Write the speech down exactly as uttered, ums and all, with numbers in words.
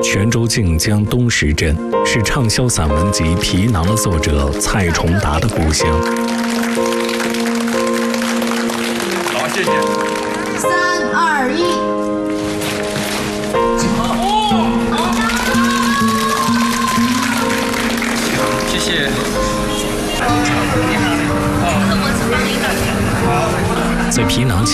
泉州晋江东石镇是畅销散文集《皮囊》的作者蔡崇达的故乡。 好，谢谢。 三二一。 谢谢。 在皮囊